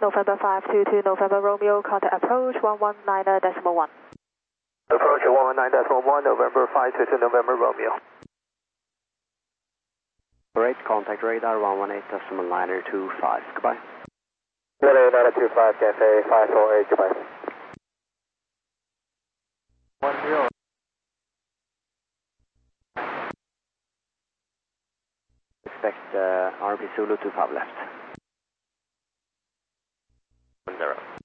November 522 November Romeo, contact approach 119.1. Approach 119.1 November 522 November Romeo. Great, contact radar 118.925. Goodbye. 18925 Cafe 548, goodbye. 10. Expect RB Zulu to pub left. 10.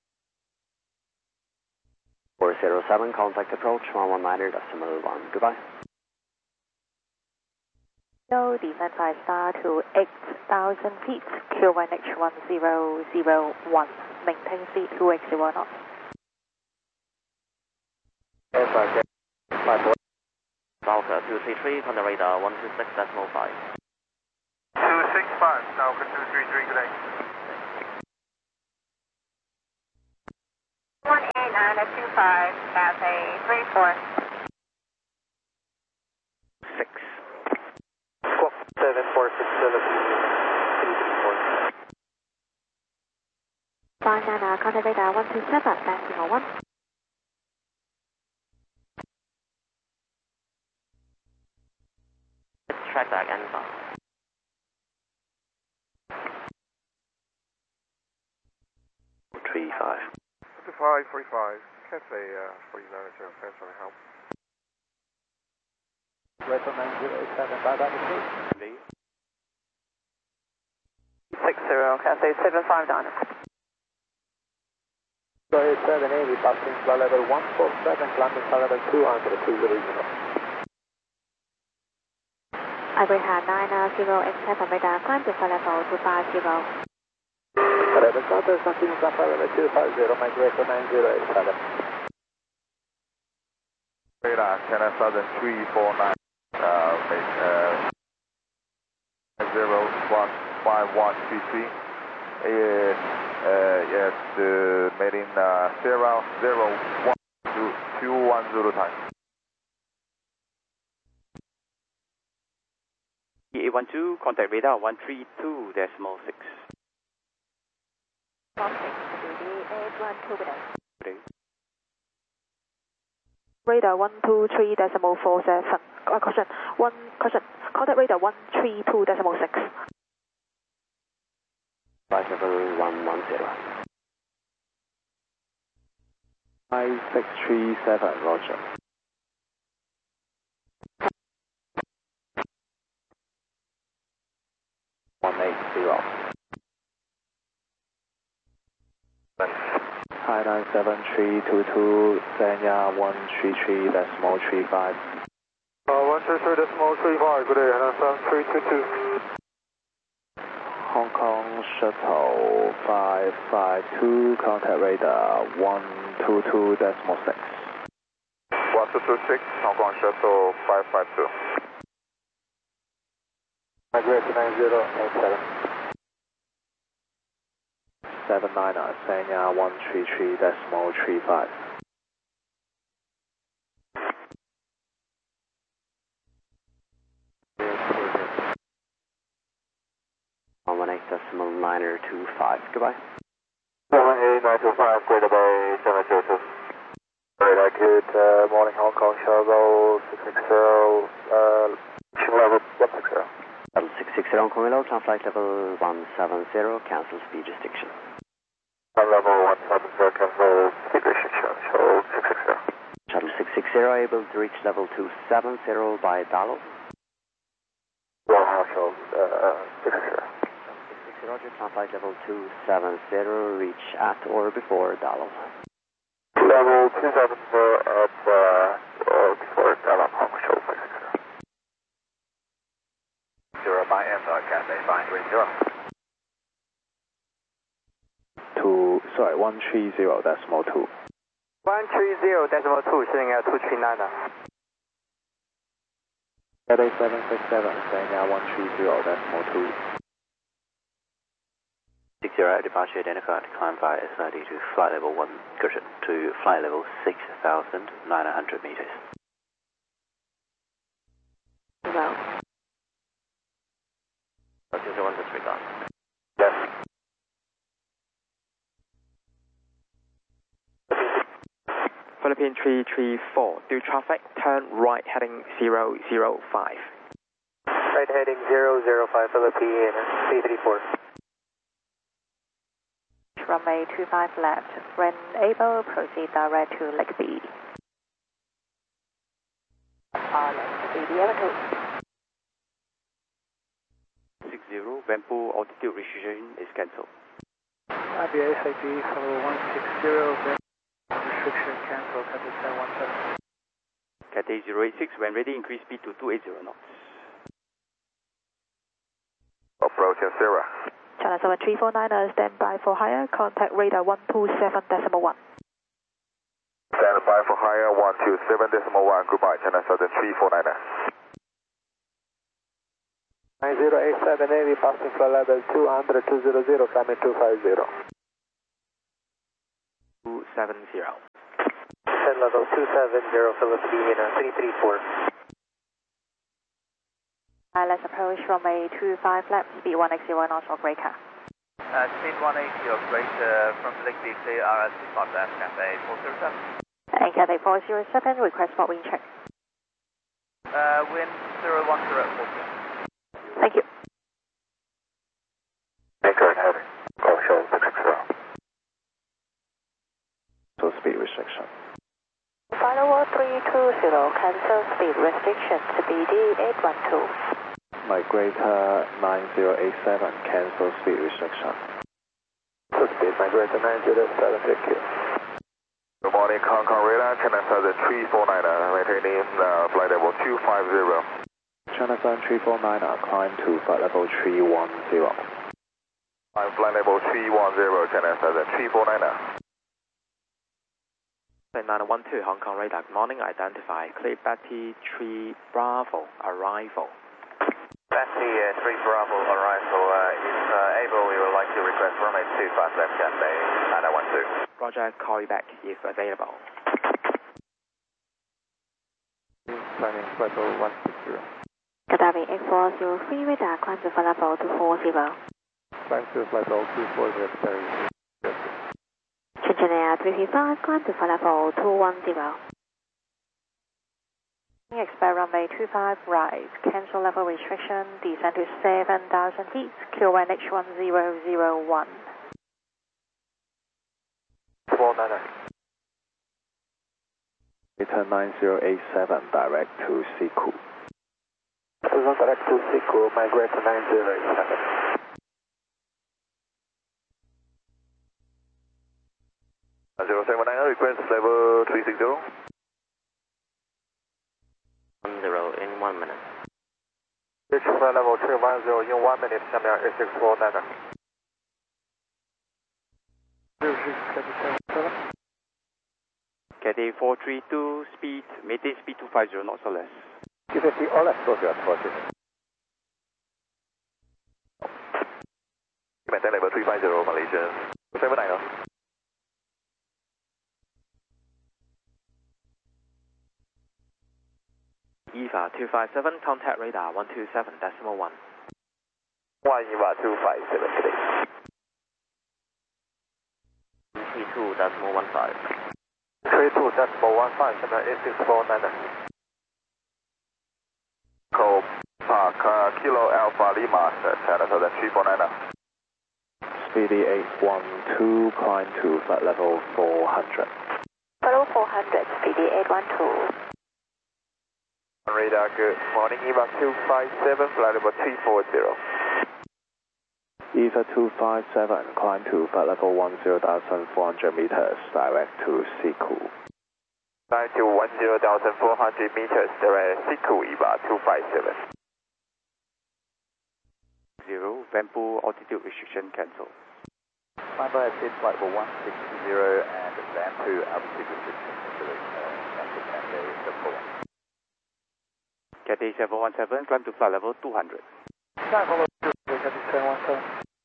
407, contact approach 119.1. Goodbye. No, descend 5 star to 8,000 feet, QNH 1001. Maintain speed 2x0 knots. Okay, 54. Falcon 233, contact radar 126.5. 265, Falcon 233, good day. 189.25, Cafe 34. 6. 7460 Fine, and contact radar 127.1. Let's track back and back. 35. 45, Cafe 49, thanks for the help. Recommend 087, bye bye, please. 60, Cafe 759. 780, passing flight level 147, climbing flight level 200, Ibrahim 9087 from radar, climb to flight level 250. Level Southern, continuing flight level 250, migrate 9087. Radar, China Southern 349, 051 CC. Yes, made in Sierra 01210 time. EA12, contact radar 132.6. Radar 123.47. Caution. Caution. Contact radar 132.6. Flight level 110. 5637, Roger. Hi 97322, Sanya 133.35. 133.35, good day, 97322. Hong Kong Shuttle 552, contact radar 122.6. 1226, Hong Kong Shuttle 552. Migrate 9087. 79, Sanya 133.35. 118.925. Goodbye. 18925, Greater Bay 702. Radar, good morning, Hong Kong Shuttle 660, level 160. Level 660 Hong Kong Hello, climb flight level 170, cancel speed restriction. Level 170, cancel speed restriction, shuttle 660. Shuttle 660 able to reach level 270 by Dallo. Shuttle 660. Roger, climb flight level 270, reach at or before Dallo. Level 270 at or before Dallo, Hong Kong Shuttle 660. 0 by F, Cafe 530. 130.2. 130.2是应该239的。 Cathay 767, Sanya 130.2. 60 departure identified, climb via S90 to flight level 1, cushion to flight level 6,900 meters. Well. Roger, 1 disregard. Yes. Philippine 334, do traffic, turn right heading 005. Right heading 005, Philippine 334. Runway 25 left, when able, proceed direct to Lake B. Lake 60, Vanpo altitude restriction is cancelled. IBA SID, follow 160, restriction cancel, Cathay 717. Cathay 086, when ready, increase speed to 280 knots. Approaching Sierra. China 7349, stand by for higher, contact radar 127.1. Stand by for higher 127.1, goodbye, China 7349. 9087 Navy, passing flight level 200, 200, climbing 250. 270. Descent level 270, Philippine 334. Let's approach runway 25 left, speed 180 knots or breaker. Speed 180 or greater from Lake B, clear RS 5 left, Cathay 407. And Cathay 407, request for wind check. Wind 010 at 40. Thank you. Current heading, call show 660. So speed restriction. Final 320, cancel speed restriction, speed 812. Migrator 9087, cancel speed restriction. Speed Migrator 907, thank you. Good morning, Hong Kong radar, China 7349, maintaining flight level 250. China 7349, climb to flight level 310. I'm flight level 310, China 7349. 912 Hong Kong radar, good morning, identify, clear Betty 3 Bravo, arrival. Betty 3 Bravo, arrival. If able, we would like to request runway 25 left, Cathay 9012. Roger, call you back if available. Climbing flight level 160. Gaddafi X403 radar, climb to flight level 240. Climb to flight level 240, Terry. Shenzhen Air 335, climb to flight level 210. Expect runway 25 right, cancel level restriction, descend to 7,000 feet, QNH 1001. 499. Return 9087, direct to Siku. Direct to Siku, Migrator 9087. 079, request level 360. 10 in 1 minute. Reach flight level 310 in 1 minute, China 8649. Cathay 432, speed, maintain speed 250 knots or less. 250 or less, Roger, 450. Maintain level 350, Malaysia 279. EVA 257, contact radar 127.1. 1 EVA 257 today. 32.15. 32.15, China 8649. Echo Park, Kilo Alpha Lima, China 7349. Speedy 812, climb to flight level 400. Follow 400, speedy 812. Radar, good morning, EVA 257, flight level 340. EVA 257, climb to flight level 10,400 meters, direct to Siku. Climb to 10,400 meters, direct Siku, EVA 257. 0, Vanpo altitude restriction cancelled. Climb by SID flight level 160 and Vanpo altitude restriction cancelled, Cathay 741. Cathay 717, climb to flight level 200. Follow 2, Cathay 717.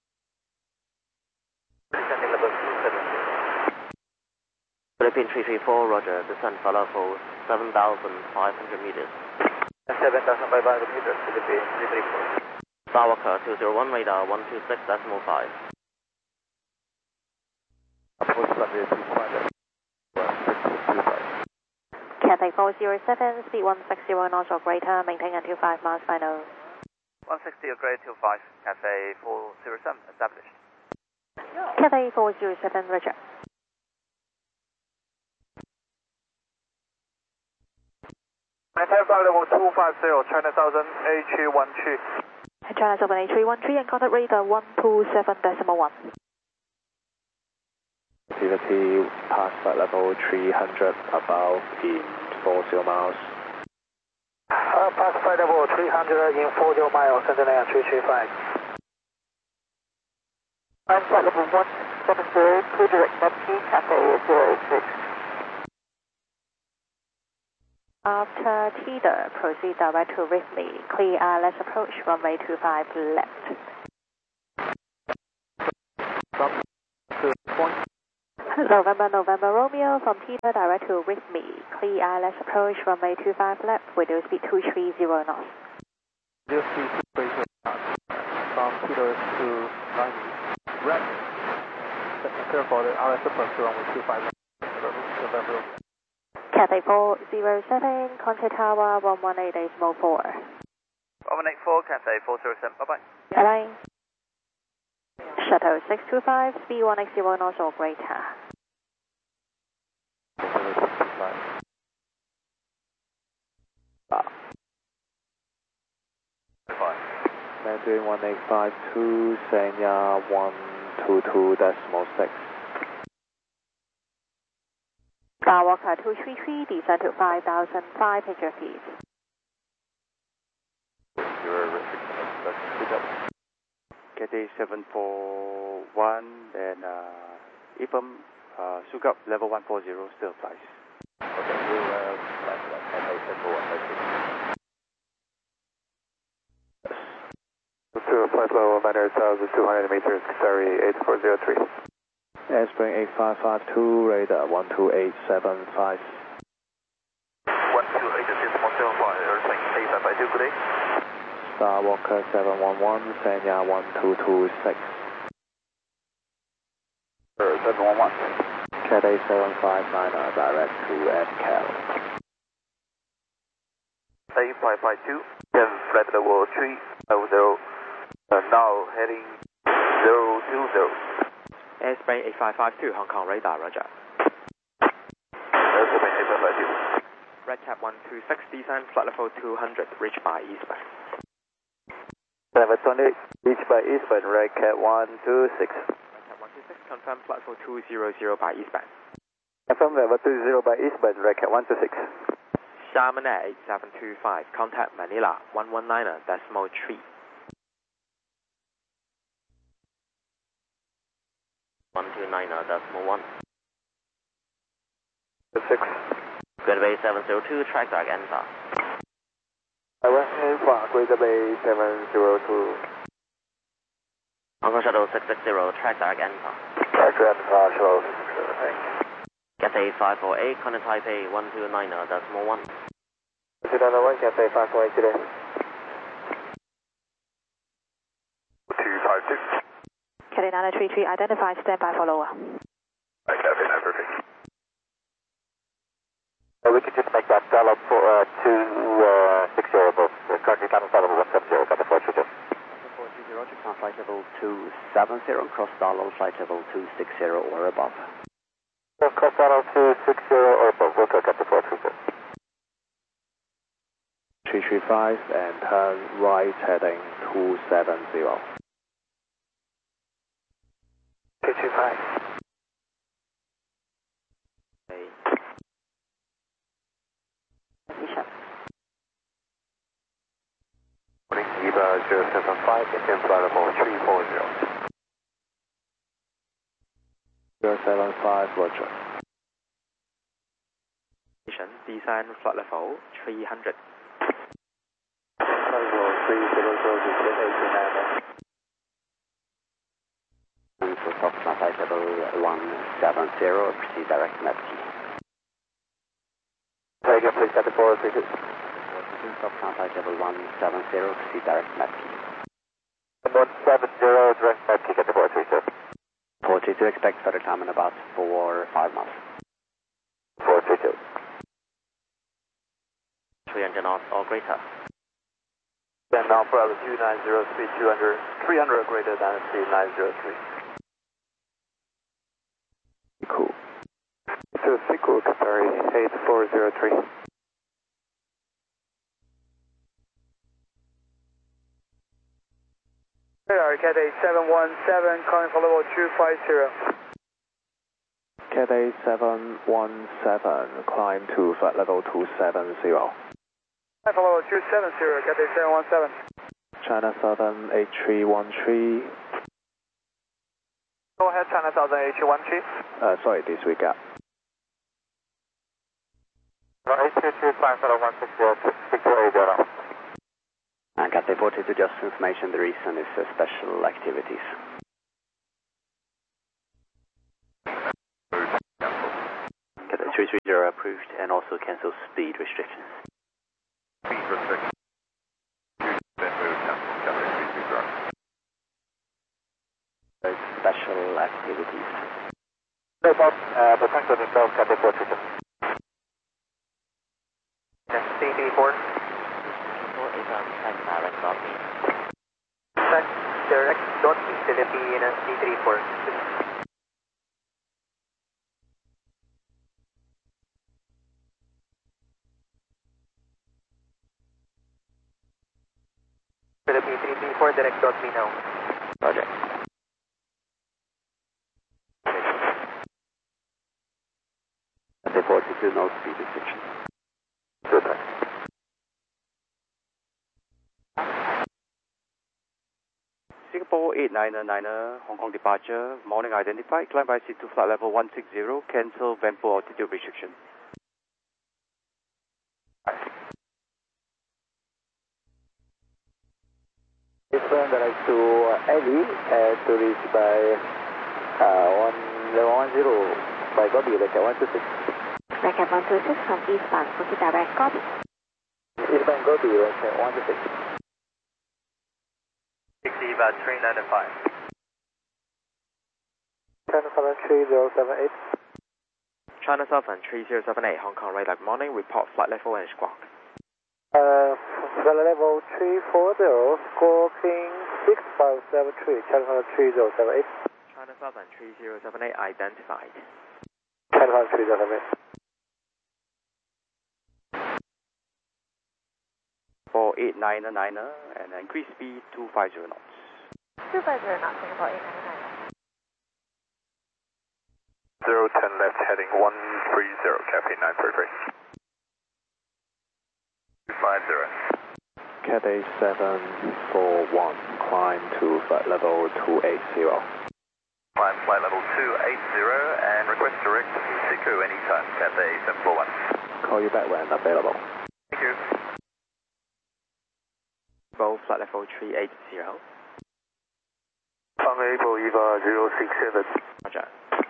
Descending level 270. Philippine 334, roger, descend flight level 7,500 meters. 7,500 meters, Philippine 334. Sawaka 201, radar 126.5. Approach runway 25 left, 16025. Cathay 407, speed 160 knots or greater, maintain until 5 miles final. 160 or greater till 5, Cathay 407, established. Cathay 407, roger. Maintain flight level 250, China Southern H13. China Southern A313 and contact radar 127.1. Activity past flight level 300 above in 40 miles. Past flight level 300 in 40 miles, Centennial 335. On flight level 170, direct Neptune, Cathay 086. After Teeter, proceed direct to Whitney. Clear ILS approach, runway 25 left. November Romeo from Teeter direct to Whitney. Clear ILS approach, runway 25 left, window speed 230 knots. From Teeter to Whitney. Red. Clear for the ILS approach, runway 25 left. November. Cathay 407, contact tower 118.4. 184, Cathay 407, bye-bye. Bye-bye. Shuttle 625, speed 160 knots or greater. Mandarin 1852, Sanya 122.6. Skywalker 233, descend to 5,500 feet. Cathay 741 and IFM Sukup level 140 still applies. Okay, we'll fly to that Cathay 741. To flight level 9,200 meters, sorry, 8403. Airspring 8552, radar 12875. 128.75, Airspring 8552, good day. Skywalker 711, Sanya 1226. 711. Cathay 759, direct to NCAL. 8552, then flight level 300, now heading 020. Airspace 8552, Hong Kong radar, roger. Airspace 8552. Red Cap 126, descend flight level 200, reach by eastbound. 720, reach by eastbound, Red Cap 126. Red Cap 126, confirm flight level 200 by eastbound. Confirm level 20 by eastbound, Red Cap 126. Xiamen Air 8725, contact Manila 119.3. 129.1. 6. Greater Bay 702, track dark enter. West for Greater Bay 702. Hong Kong Shuttle 660, track dark enter. Track enter, Shuttle 660, thanks. Cathay 548, contact Taipei 129.1. 291, Cathay 548 today. 252. Cathay 933, identify, standby for lower. Cathay 933. We could just make that dial up for 260 above. Currently climbing flight level 170, Cathay 432. 430, roger, climb flight level 270, cross Darlow flight level 260 or above. Cross Darlow 260 or above, we'll go Cathay 432. 335 and turn right heading 270. 225. Morning, EVA 075, again flight level 340. 075, roger. Descend flight level 300. Flight level 300, descend 89. And for Foxtrot flight level 170, proceed direct to Neptune. Say again, please, Cathay 432. Foxtrot flight level 170, proceed direct to Neptune. 170, direct Neptune, Cathay 432. 432, expect further climb in about 4 or 5 miles. 432. 300 knots or greater. And now for altitude 2903, 300 or greater than 3903. Cool. To Siku, Qatari 8403. Radar, Cathay 717, calling for level 250. Cathay 717, climb to flight level 270. Calling for level 270, Cathay 717. China Southern 8313. Go ahead, China Southern H13. Sorry, disregard. 8225, 160. Cathay 42, just information, the reason is special activities. Cathay 330 approved and also cancel speed restrictions. Speed restriction. Then move cancel, Cathay 330. Special activities. No problem, the tanker himself, Cathay 42. C34 is on track direct copy. Track direct dot me, Philippine C34. Philippine 334, direct dot me now. Roger. Cathay 42, no speed restriction. Good. Singapore 8999, Hong Kong departure, morning identified, climb by C2 flight level 160, cancel Vanpo altitude restriction. Different direct to Eddie, to reach by level 10 by Gobi, like 126. Record 126 from eastbound, Bukit direct copy. Eastbound Gobi, like 126. 60 about 395. China Southern 3078. China Southern 3078, Hong Kong radar, good morning, report flight level and squawk. Flight level 340, squawking 6573, China Southern 3078. China Southern 3078 identified. China Southern 3078. 4899 and increase speed 250 knots. 250 knots, Singapore 899. 010 left heading 130, Cathay 933. 250. Cathay 741, climb to flight level 280. Climb flight level 280 and request direct to Siku anytime, Cathay 741. Call you back when available. Thank you. Both flight level 380. Unable EVA 067. Roger.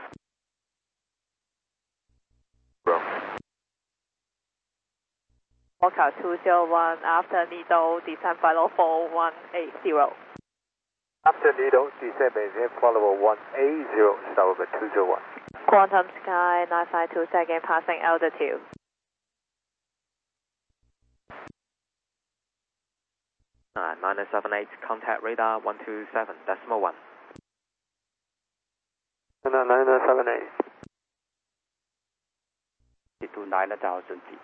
Walkout 201, after Nido, descend flight level 4180. After Nido, descend maintain flight level 180, start over 201. Quantum Sky 952 second, passing altitude. -78, contact radar 127, decimal 1. 978. To 9,000 feet.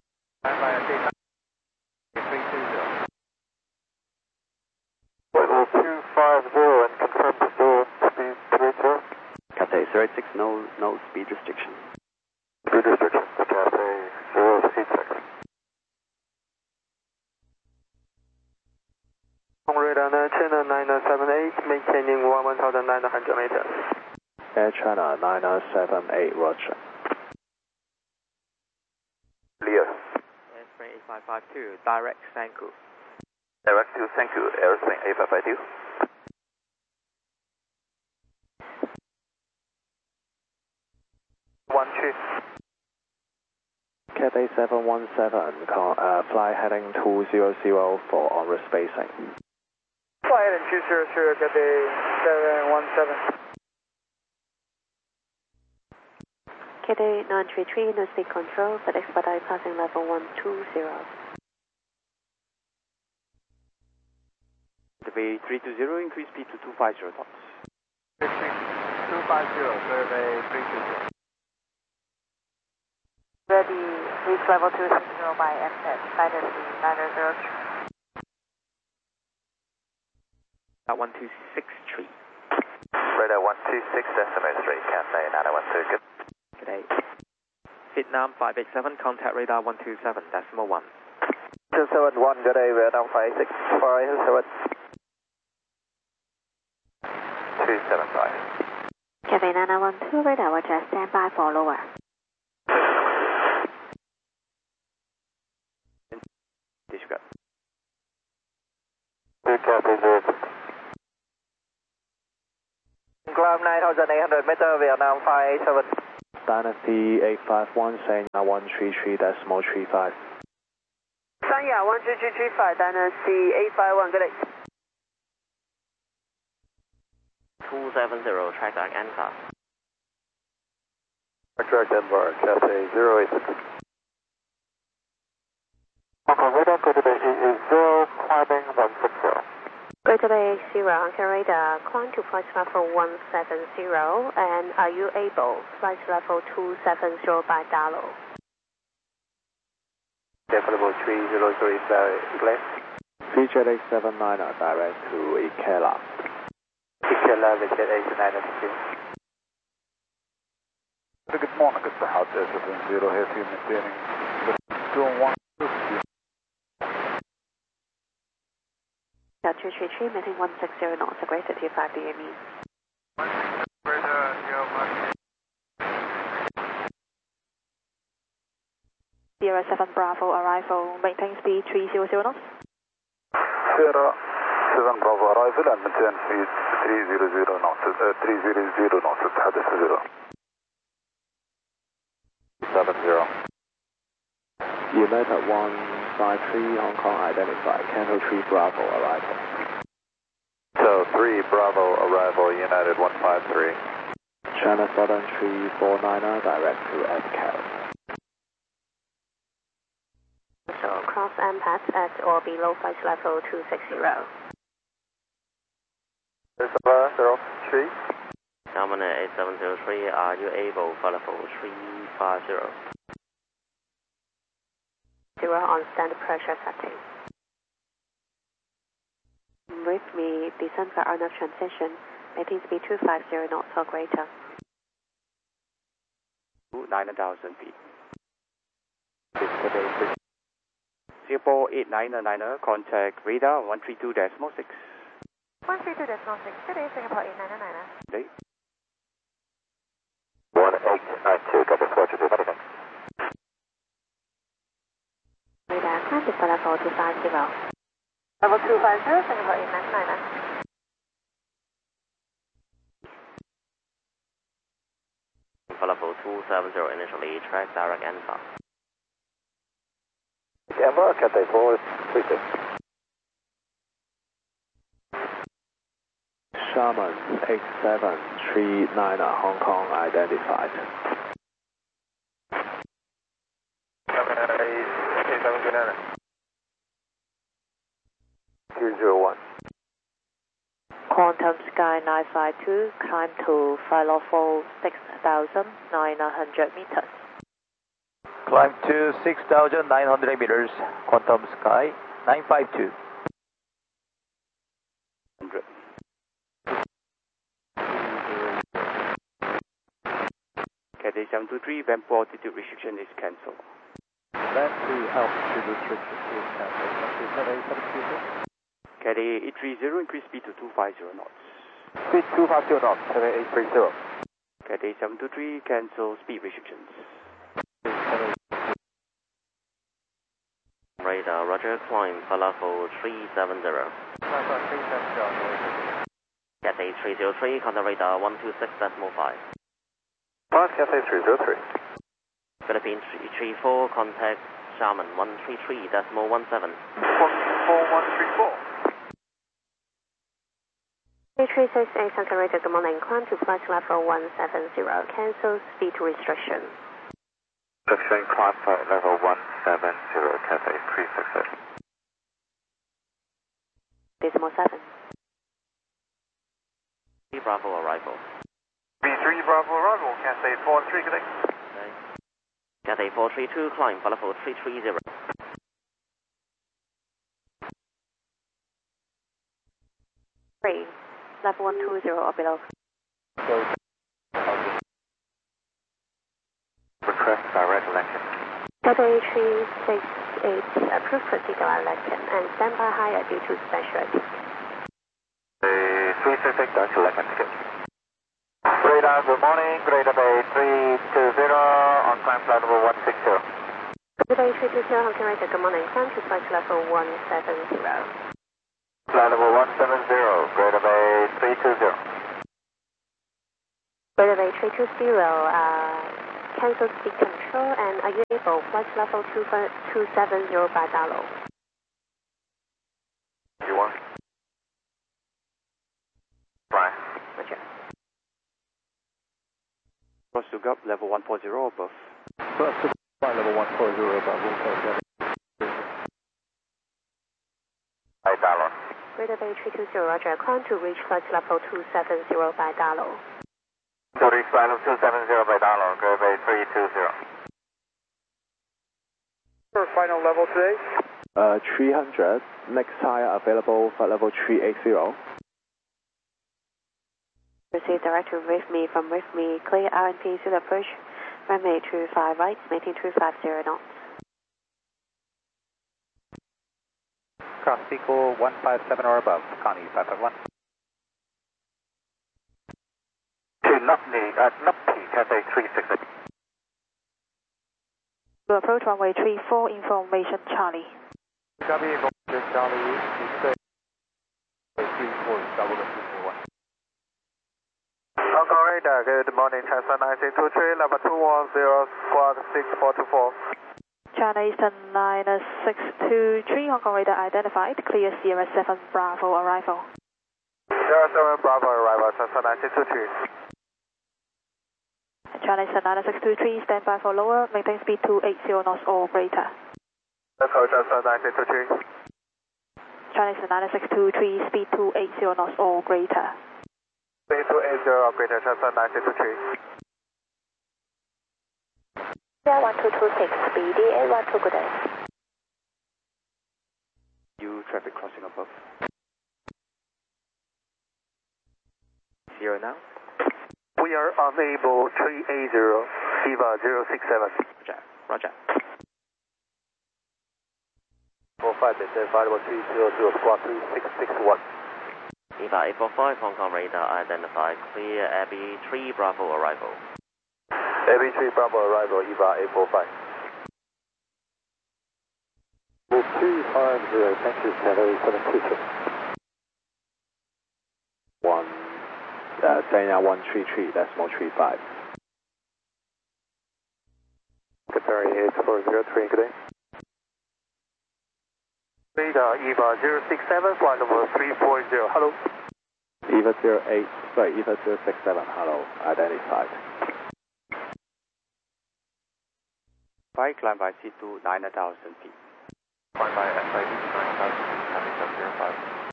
Level 250 and confirm pistol speed 30. Cathay 086, no speed restriction. Speed restriction, Cathay 086. On radar China 978, maintaining 1,900 meters. Air China 978, roger. Clear. Airspring 8552, direct Sanku. Direct to thank you, Airspring 8552. Cathay 717, fly heading 200 for on-route spacing. Fly heading 200, Cathay 717. Cathay 933, no speed control, but expedite passing level 120. Cathay 320, increase speed to 250 knots. 250, survey 320. Ready, reach level 260 by MZ, guidance 903. At 126 tree. Radar 126 decimal 3, Cathay 912, good. G'day. Vietnam 587, contact radar 127, decimal 1. 271, good day, Vietnam 565, 275. Cathay 912, radar watcher, stand by for lower. Disregard. 2 Cathay 0. Climb 9,800 meter, Vietnam 587. Dynasty 851 saying 133.35. Sanya 13335, Dynasty 851, good day. 270, track back Anchor. Track Denver, Cathay 086. Hong Kong radar, go to the 0, climbing 160. Greater Bay 0, Anchor radar, climb to flight level 170, and are you able, flight level 270 by Dalo? Level 303, clear. VJet 879 direct to Ikela. Ikela, VJet 892. Good morning, good to have this, 0 heavy maintaining 212. 233, meeting 160 knots, greater 25 DME. 07 Bravo, arrival, maintain speed 300 knots. Sierra 7 Bravo, arrival and maintain speed 300 knots, 300 knots, تحدث 0. 70. United 153 Hong Kong identified. Canto 3 Bravo arrival. So 3 Bravo arrival, United 153. China Southern 349 direct to SCAL. So cross MPAT at or below flight level 260. 03. Salmon 8703, are you able for level 350? 0 on standard pressure setting. With me, descend for RNAV transition, maintain speed 250 knots or greater. 9,000 feet. Singapore 8999, contact radar 132.6. 132.6, today Singapore 8999. Day. 1892, got the squadron to Vatican. Radar, climb to flight level 250. Level 250, Singapore 8999. For level 270 initially, track direct Anchor. Camera, Cathay 436. Shaman 8739 Hong Kong identified. 201. Quantum Sky 952, climb to flight level 6,900 meters. Climb to 6,900 meters, Quantum Sky 952. 100. Cathay 723, Vanpo altitude restriction is cancelled. Vanpo altitude restriction is cancelled. Cathay 723. Cathay 830, increase speed to 250 knots. Speed 250 knots, Cathay 830. Cathay 723, cancel speed restrictions. Radar, roger, climb for level 370. Cathay 303, contact radar 126.5. 5 Cathay 303. Philippines 334, contact Xiamen 133.17. 4134. 3368, Anchor radar, good morning, climb to flight level 170, cancel speed restriction. Showing climb flight level 170, Cathay 366. Decimal 7. Bravo arrival. B3 Bravo arrival, Cathay 413, good day. Okay. Cathay 432, climb for level 330. Level 120 or below. Request direct Lincoln. Cathay 368, approved procedure on Lincoln and standby higher due to special activity. 366 direct Lincoln, good. Radar, good morning, Greater Bay 320, on climb flight level 160. Cathay 320, Hong Kong Radar, good morning, climb to flight level 170. Flight level 170, Greater Bay 320. Greater Bay 320, cancel speed control and are you able flight level 270 by Dalo? You want? Fly. Roger. Cross to Gulf, level 140 above. Cross to flight level 140 above, 147. By Dalo. Greater Bay 320, Roger, climb to reach flight level 270 by Dalo. To reach flight level 270 by Dalo, Greater Bay 320. For final level today? 300, next higher available, flight level 380. Proceed direct to Rifme from Rifme, clear RNP to the approach, runway 25 right, maintain 250 knots. Cross equal 157 or above, Connie 551. To Nupti, Cathay 360. To approach runway 34, information Charlie. Copy, Charlie, 34, Hong Kong Radar, good morning, China 9623, level 210, squad 6424. China Eastern 9623, Hong Kong Radar identified, clear Sierra 7 Bravo arrival. Sierra 7 Bravo arrival, China 9623. China Eastern 9623, stand by for lower, maintain speed 280 knots or greater. Echo China 9623. China Eastern 9623, speed 280 knots or greater. Speed 280 or greater, China 9623. Yeah, 1226, BDA 12, good day. You traffic crossing above. Zero now. We are unable 380, EVA 067. Roger. 45, maintain flight level 300, squad 2661. EVA 845, Hong Kong Radar identified, clear Abbey 3 Bravo arrival. Abbey 3 Bravo arrival, EVA 845. 250, thank you, Cathay 722. Dana 133, decimal 35. Qatari 8403, good day. Radar, EVA 067, flight level 340, hello. EVA 067, hello, identified. Flight climb by C2, 9,000 feet. Climb by SID 9,000,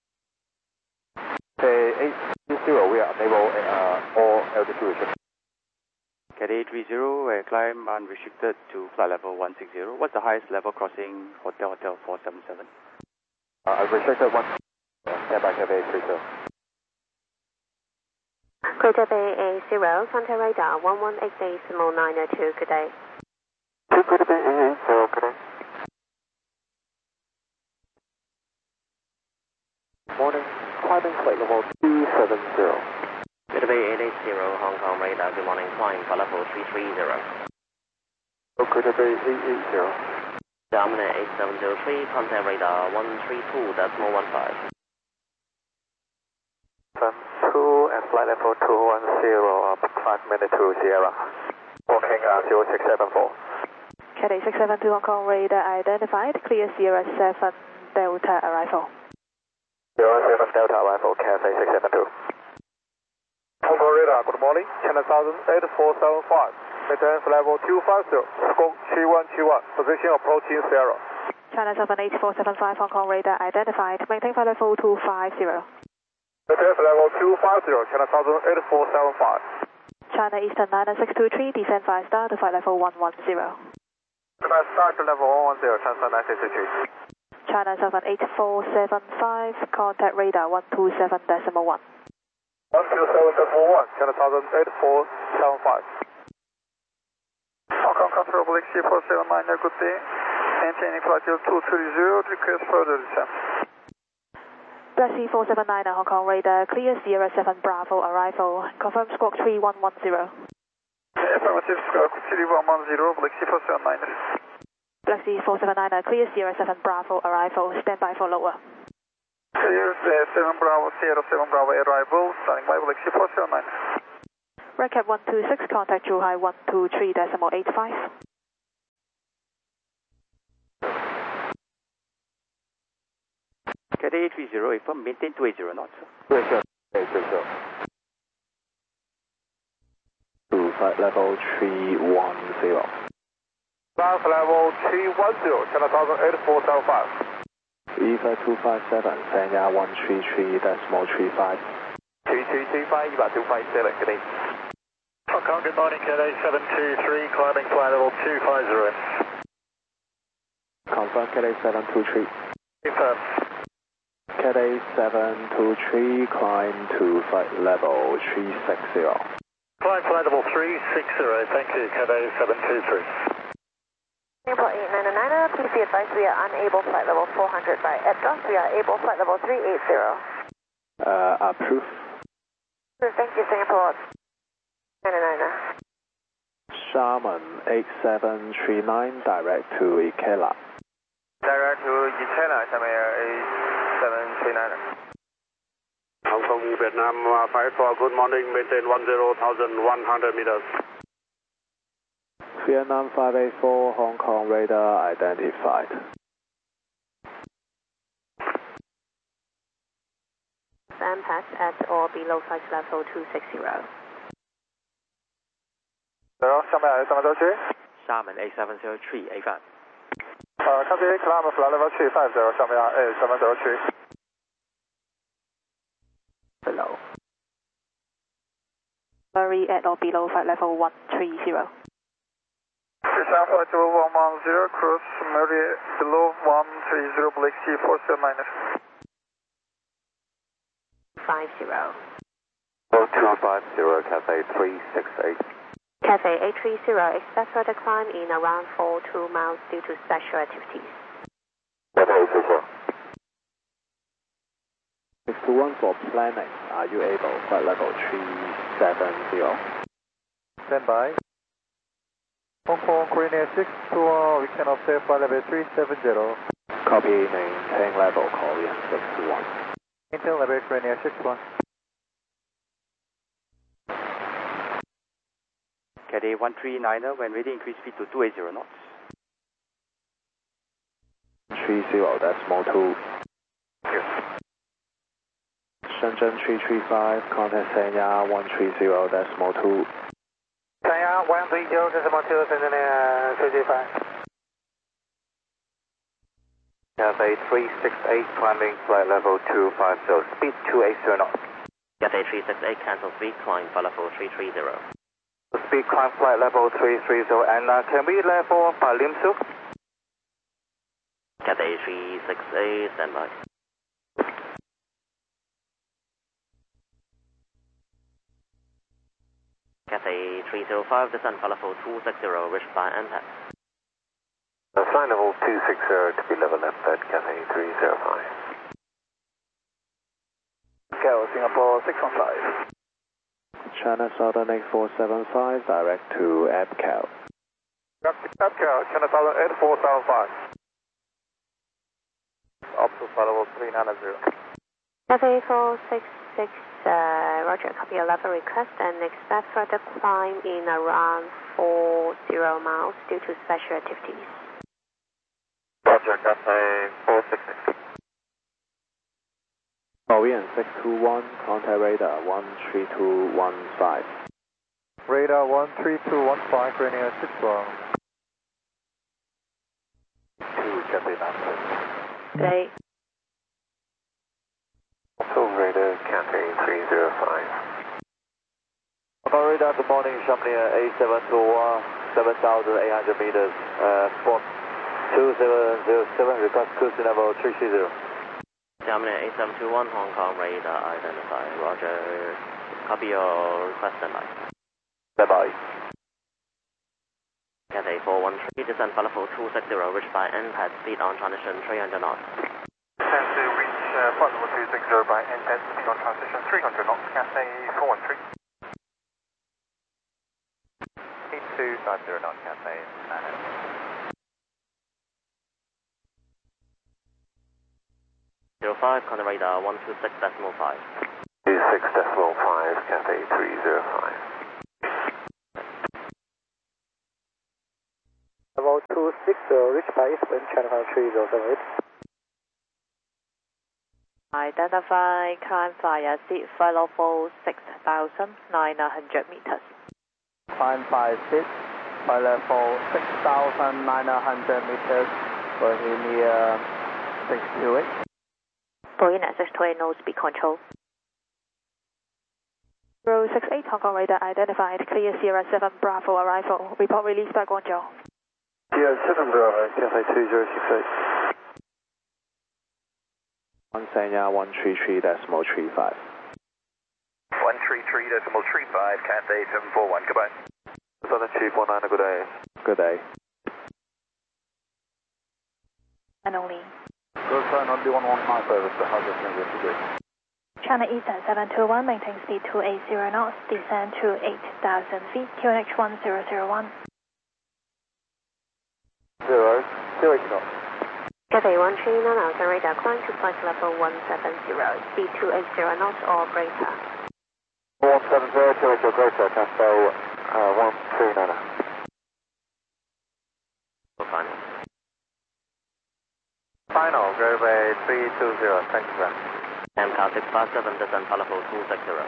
830, we are unable all altitude. Cathay 30, climb unrestricted to flight level 160. What's the highest level crossing Hotel 477? Unrestricted 1, stand by Cathay 30. Greater Bay A0, contact radar 118.902, good day. Greater Bay A0, good day. Morning, climbing flight level 270. Greater Bay 880, Hong Kong Radar, good morning, climb for level 330. Greater Bay 880. Dominant 8703, contact radar 132.15. 2 and flight level 210, up 5 minutes to Sierra. Walking 0674. Cathay 672, Hong Kong Radar identified, clear Sierra 7 Delta arrival. 07 Delta arrival, Cathay 672. Hong Kong Radar, good morning, China 8475. Maintain flight level 250, scope 3121, position approaching Sierra. China 78475, Hong Kong Radar identified, maintain flight level 250. Maintain level 250, China Southern 8475. China Eastern 99623, descend 5 star to flight level 110. China start to level 110, transfer 963. China Southern 8475, contact radar 127.1. 127.1, China Southern 8475. Hong Kong comfortable XC479, good day. Maintaining flight level 230, request further descent. Black Sea 479 Hong Kong radar, clear Sierra 7 Bravo arrival. Confirm squawk 3110. Affirmative, squawk 3110, Black Sea 479. Black Sea 479 clear Sierra 7 Bravo arrival. Stand by for lower. Clear 7 Bravo, Sierra 7 Bravo arrival, standing by Black Sea 479. Redcap 126, contact Zhuhai 123.85. Cathay 830, affirm, maintain 280 knots. 830. To flight level 310. Ground level 310, China Southern 8475. EVA 257, Sanya 133.35. 3335, EVA 257, good day. Hong Kong, good morning, Cathay 723, climbing flight level 250. Confirm Cathay 723. Confirm. Cathay 723, climb to flight level 360. Climb flight level 360, thank you, Cathay 723. Airport 899, please be advised we are unable flight level 400 by ETDOS. We are able flight level 380. Approve. Thank you, Singapore 999. Xiamen 8739, direct to Ikela. Direct to Ikela, Xiamen 8739. Hong Kong, Vietnam, 54, good morning, maintain 10,100 meters. Vietnam 584, Hong Kong radar identified. Impact at or below flight level 260. 下面怎么走去？ Xiamen 8703, A5. Copy, climb flight level 350, 下面8703. Below. Murray at or below flight level 130. Descend flight level 110, cross Murray below 130, Black Sea 479. 50. 0250, Cathay 368. Cathay 830, expect further climb in around 42 miles due to special activities. Cathay 830. 621 for planning. Are you able? Flight level 370. Stand by. Hong Kong, Korean 621, we can observe flight level 370. Copy, maintain level Korean 621. Maintain level Korean 61. Cathay 139, when ready, increase speed to 280 knots. 30.2. Shenzhen 335, contact Sanya 130.2. Sanya 130.2, Shenzhen 335. Cathay 368, climbing flight level 250, speed 280 knots. Cathay 368, cancel speed, climb flight level 330. Speed climb flight level 330, and can we level off Lim Su? Cathay 368, stand by. Cathay 305, descend flight level 260, reach by impact. Flight level 260 to be level left at Cathay 305. Go, Singapore 615. China Southern 8475, direct to APCAL. APCAL, China Southern 8475. Up to flight level 390. Cathay 466, Roger, copy your level request and expect further climb in around 40 miles due to special activities. Roger, Cathay 466. Korean 621, contact radar 13215. Radar 13215, Korean 61. 2 Cathay 9. Today. So radar Cathay Radar, good morning, Chamonix A721, 7,800 meters, spot 2707, request cruising level 330. Chamonix A721, Hong Kong radar identify, roger, copy your request and by. Bye-bye. Cathay 413, descend Falafel 260, reach by NPAD, speed on transition 300 knots. Descend to reach flight level 260 by NPAD, speed on transition 300 knots, Cathay 413. 8250 knots, Cathay 05, contact radar 126.5. 26.5, Cathay 305. Level 260, reach by Eastern Channel 3078. Identify, climb via seat flight level 6,900 meters. Climb by seat, flight level 6,900 meters, Bohemia 628. Bohemia 628, no speed control. 068 Hong Kong radar identified, clear Sierra 7 Bravo arrival. Report release by Guangzhou. Sierra 7 Bravo, Cathay 2068. 133.35. 133.35, Cathay 741, goodbye. Southern Chief 19, good day. Good day. And only. Good sign on D115 service, the House of Today. China Eastern 721, maintain speed 280 knots, descend to 8,000 feet, QNH 1001. 0, 08 knots. Cathay 139, Alpha radar, climb to flight level 170, speed 280 knots or greater. 170, 280 greater, Cathay 139. Final. Final, Grovey 320, thank you, sir. MCAL 657, descend Falafel 260.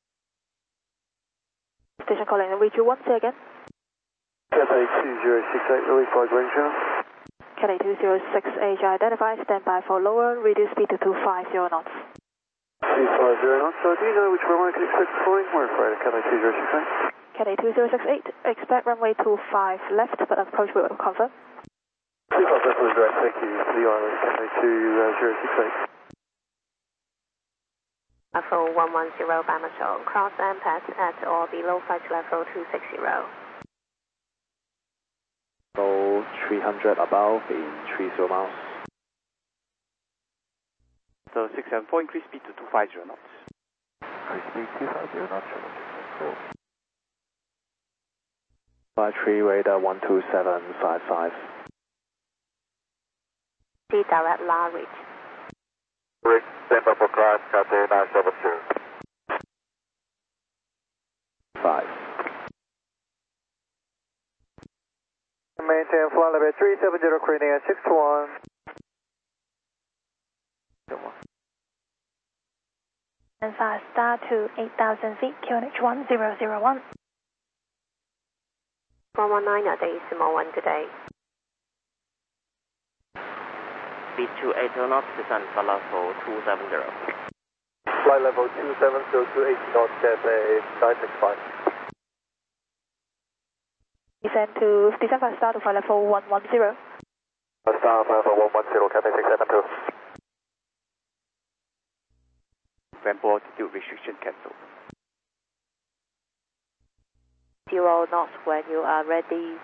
Station calling, reach you once again. Cathay 2068, release by Greenshell. Cathay 2068, identify, stand by for lower, reduce speed to 250 knots. 250 knots, so do you know which runway I can expect flying? We're afraid of Cathay 2068. Cathay 2068, expect runway 25 left, but approach will confirm. 25 left was direct, thank you to the island, Cathay 2068. Level 110 Bamisol, cross MPAD at or below flight level 260. So 300 above in 30 miles. So 674, increase speed to 250 knots. Increase speed 250 knots, 53 radar 12755. See direct La reach. Rick, stand by for climb, Cathay 972. 5. Maintain flight level 370, creating at 621. And fast start to 8,000 feet, QNH 1001. 119 at Decimal 1 today. Speed 280 knots, descend Falafel 270. Flight level 270 to 80 knots, Cathay 965. Descend fast start to flight level 110. Start level 110, Cathay 672. Rambo altitude restriction cancelled. 0 knots when you are ready.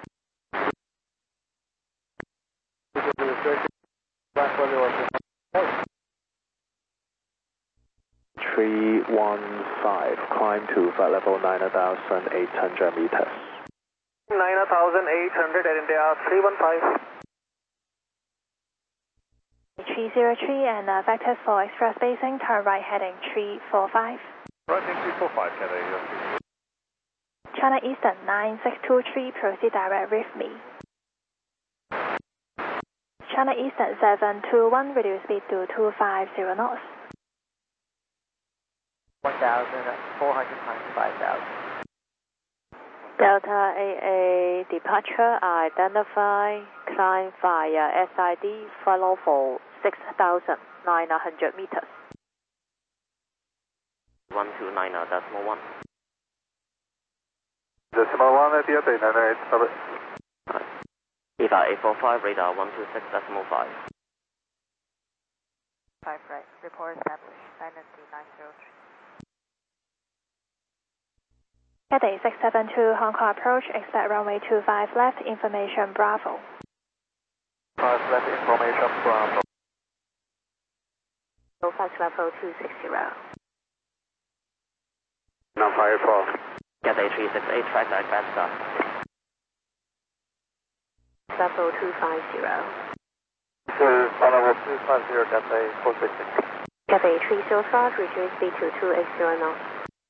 315, climb to flight level 9,800 meters. 9,800 at India 315. 303 and vectors for express spacing, turn right heading 345. Right, 345, Cathay. China Eastern 9623, proceed direct with me. China Eastern 721, reduce speed to 250 knots. 1,400 times 5,000. Delta AA departure identify, climb via SID, follow for 6,900 meters. 129.1. Decimal 1 at 898, sorry. EVA 845, radar 126.5. 5 right, report established, Dynasty 903. Cathay 672 Hong Kong approach, expect runway 25 left, information Bravo. 5 left, information Bravo. Flight level 260. Now fire 12. Cathay 368, track like bad start. Level 250. Level 250, Cathay 466. Cathay 305, reduce speed to 280 knots.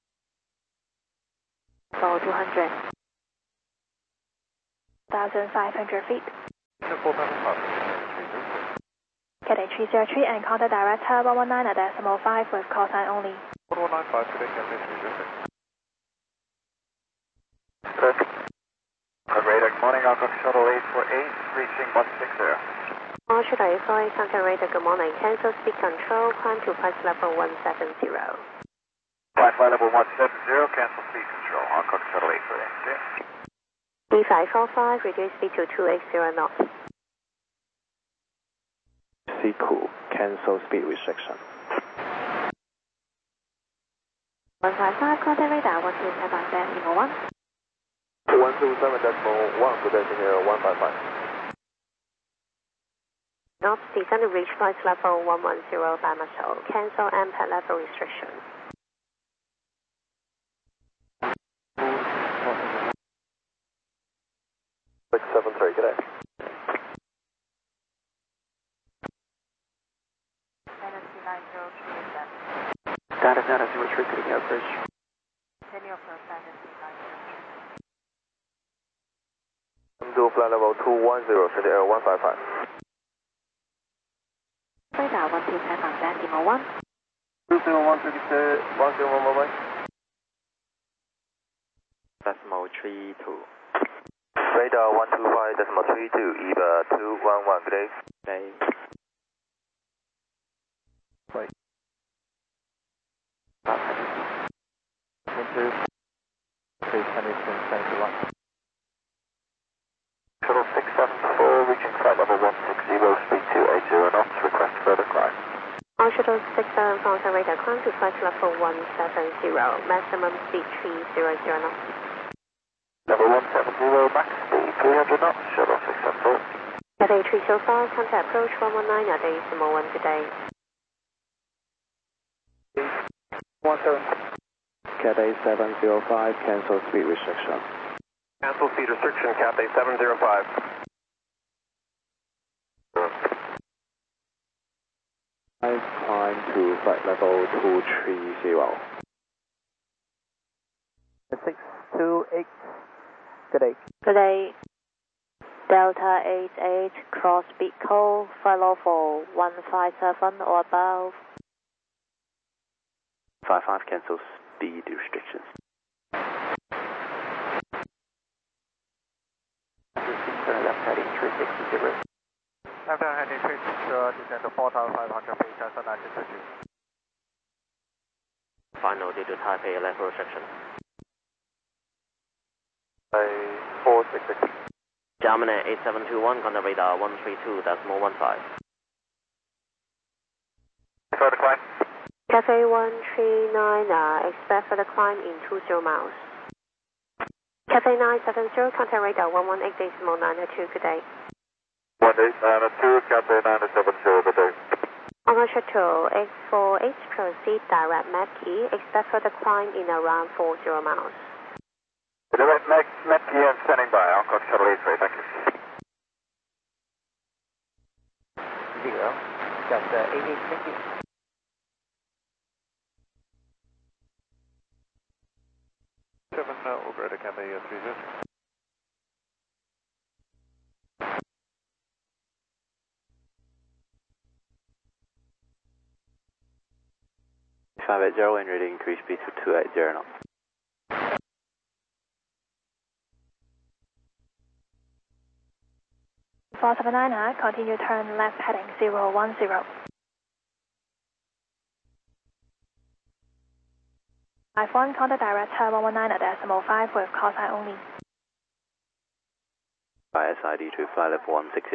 For 200. 1,500 feet. 4,500. Cathay 303 and contact director 119.5 with call sign only. 1195 today, Cathay 306. Good. Radar, good morning, Alcock Shuttle 848, reaching 160. Shuttle 848, contact radar, good morning. Cancel speed control, climb to flight level 170. Flight level 170, cancel speed control, Alcock Shuttle 848. E545, reduce speed to 280 knots. Seacool, cancel speed restriction. 155, contact radar 127.1. 127.1, good day, here 155. Knots descend to reach flight level 110 by muscle. Cancel MPAD level restriction. 673, good day. Dynasty 903 is that. Data 03 to the average. Continue approach Dynasty 903. Do flight level 210, send air 155. Radar 127.1. 201, Decimal 32. Radar 125.32, EVA 211, good day. Day. Wait. 1, 2. Shuttle 674, reaching flight level 160, speed 280 knots, request further climb. Shuttle 67, contact radar, climb to flight level 170, maximum speed 300 knots. Level 170, max speed 300 knots, Shuttle 674. Cathay 305, contact approach 119 at 8.1 today. 17. Cathay 705, cancel speed restriction. Cancel speed restriction, Cathay 705. Climb to flight level 230. 628. Good day. Good day. Delta 88, cross speed call, follow for 157 or above. 55 cancel speed restrictions. left heading 360. Left heading 360, descend to 4,500 feet, cancel 1930. Final due to Taipei level restriction. 466. Germany 8721, contact radar 132.15. Further climb. Cathay 139, expect for the climb in 20 miles. Cathay 970, contact radar 118.902, good day. 189.2, Cathay 970, good day. On Shuttle 848, proceed direct Mackie, expect for the climb in around 40 miles. Direct Mackie and standing by, Alcock Shuttle 83, thank you. 0, got 88, thank you. Operator Cathay 30. 580 and ready increase speed to 280 knots. Four 79, continue turn left heading 010. 479, 479, continue turn left heading 010. 010. 51, contact director 119.5 with call sign only. By SID to flight level 160.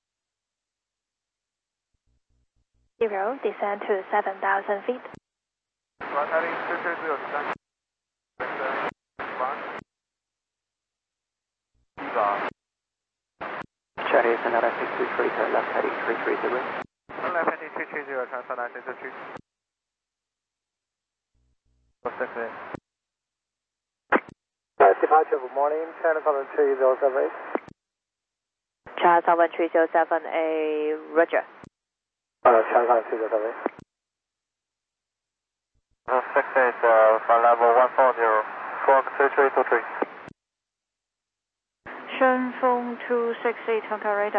0, descend to 7,000 feet. Chinese another 623 to left heading 330. Left heading 330, transfer 963. Departure, good morning, China Southern 3078. China Southern 3078, Roger. China Southern 3078. 68, flight level 140, squawk 3323. 顺丰268 Honka radar.